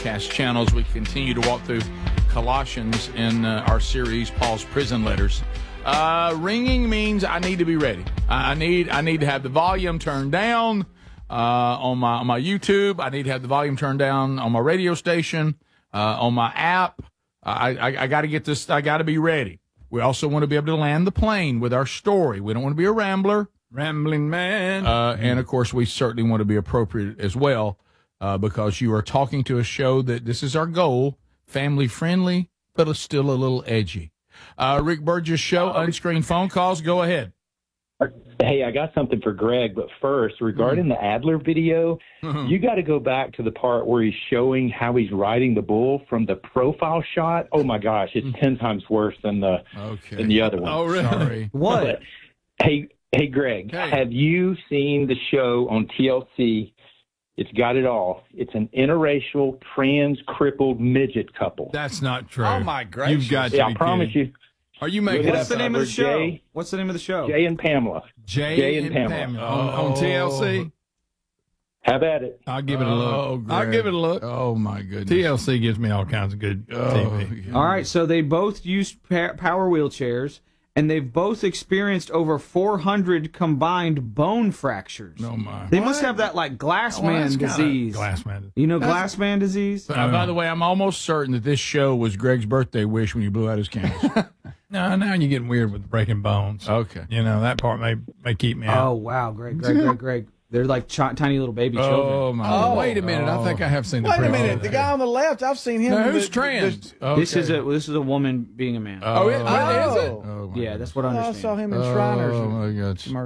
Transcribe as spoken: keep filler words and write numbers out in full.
podcast channels. We continue to walk through Colossians in uh, our series, Paul's Prison Letters. Uh, ringing means I need to be ready. I, I need I need to have the volume turned down uh, on my on my YouTube. I need to have the volume turned down on my radio station, uh, on my app. I I, I got to get this. I got to be ready. We also want to be able to land the plane with our story. We don't want to be a rambler. Rambling man. Uh, and, of course, we certainly want to be appropriate as well uh, because you are talking to a show that this is our goal, family-friendly, but it's still a little edgy. Uh, Rick Burgess Show, unscreened phone calls. Go ahead. Hey, I got something for Greg, but first, regarding the Adler video, Mhm. you got to go back to the part where he's showing how he's riding the bull from the profile shot. Oh, my gosh, it's ten times worse than the, Okay. than the other one. Oh, really? Sorry. What? But, hey, hey, Greg, Hey. have you seen the show on T L C? It's got it all. It's an interracial, trans-crippled midget couple. That's not true. Oh, my gracious. You've got to yeah, be I promise kidding. you. Are you making Look it What's up, the name of the Tyler. show? Jay- What's the name of the show? Jay and Pamela. Jay, Jay and and Pamela. Pamela. on, on T L C? Have at it. I'll give it a look. Oh, I'll Greg. give it a look. Oh, my goodness. T L C gives me all kinds of good Oh, T V. yeah. All right, so they both use pa- power wheelchairs, and they've both experienced over four hundred combined bone fractures. Oh, my. They must have that, like, glass Well, man that's kinda disease. Glass man. You know glass man disease? Uh, by the way, I'm almost certain that this show was Greg's birthday wish when you blew out his candles. No, now you're getting weird with breaking bones. Okay. You know, that part may may keep me Oh, out. wow, Greg, Greg, Greg, Greg. They're like ch- tiny little baby children. Oh, my. Oh, wait a minute. I think I have seen the Wait a preview. minute. The guy on the left, I've seen him. Now, the- who's the- trans? Okay. This is a this is a woman being a man. Oh, it, Oh. is it? Oh, my yeah, that's what I I understand. saw him in Shriners. Oh, my gosh.